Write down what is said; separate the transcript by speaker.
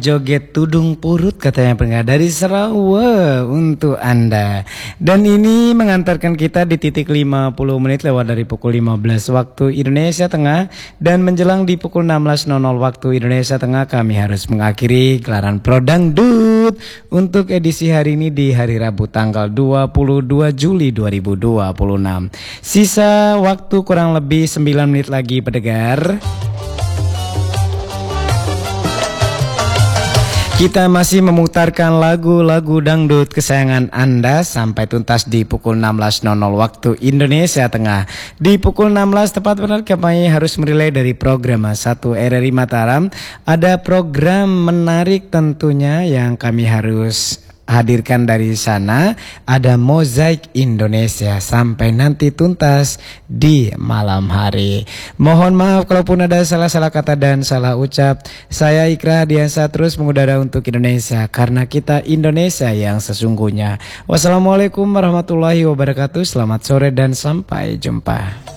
Speaker 1: joget tudung purut katanya pendengar dari Sarawak untuk Anda. Dan ini mengantarkan kita di titik 50 menit lewat dari pukul 15 waktu Indonesia Tengah. Dan menjelang di pukul 16.00 waktu Indonesia Tengah kami harus mengakhiri gelaran Pro Dangdut untuk edisi hari ini di hari Rabu tanggal 22 Juli 2026. Sisa waktu kurang lebih 9 menit lagi pendengar. Kita masih memutarkan lagu-lagu dangdut kesayangan Anda sampai tuntas di pukul 16.00 waktu Indonesia Tengah. Di pukul 16 tepat benar kami harus merilai dari program 1 RRI Mataram. Ada program menarik tentunya yang kami harus hadirkan dari sana. Ada Mozaik Indonesia sampai nanti tuntas di malam hari. Mohon maaf kalaupun ada salah-salah kata dan salah ucap. Saya Ikra Diansa terus mengudara untuk Indonesia karena kita Indonesia yang sesungguhnya. Wassalamualaikum warahmatullahi wabarakatuh. Selamat sore dan sampai jumpa.